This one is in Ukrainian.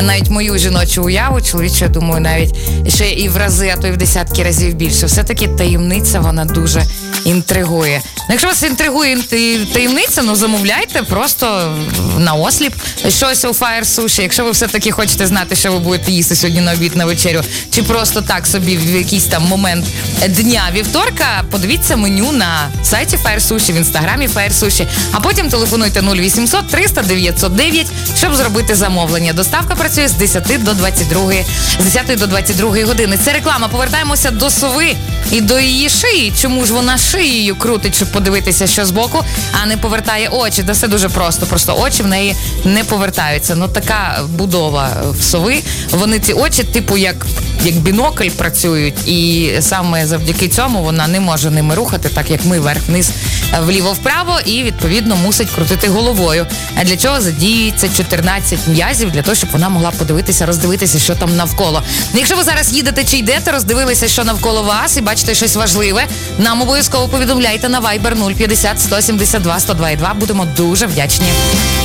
навіть мою жіночу уяву, чоловічу, я думаю, навіть ще і в рази, а то і в десятки разів більше. Все-таки таємниця, вона дуже інтригує. Якщо вас інтригує таємниця, замовляйте просто на осліп щось у Fire Sushi. Якщо ви все-таки хочете знати, що ви будете їсти сьогодні на обід, на вечерю, чи просто так собі в якийсь там момент дня вівторка, подивіться меню на сайті Fire Sushi, в інстаграмі Fire Sushi, а потім телефонуйте 0800 300 909, щоб зробити замовлення. Доставка працює з 10 до 22 години. Це реклама. Повертаємося до сови і до її шиї. Чому ж вона шиєю крутить, щоб подивитися, що збоку, а не повертає очі? Та все дуже просто. Просто очі в неї не повертаються. Така будова в сови. Вони ці очі, типу, як бінокль працюють. І саме завдяки цьому вона не може ними рухати, так як ми вверх-вниз, вліво-вправо, і, відповідно, мусить крутити головою. А для чого задіюється 14 м'язів, для того, щоб вона могла подивитися, роздивитися, що там навколо. Якщо ви зараз їдете чи йдете, роздивилися, що навколо вас, і бачите щось важливе, нам обов'язково повідомляйте на Viber 050 172 102 2. Будемо дуже вдячні.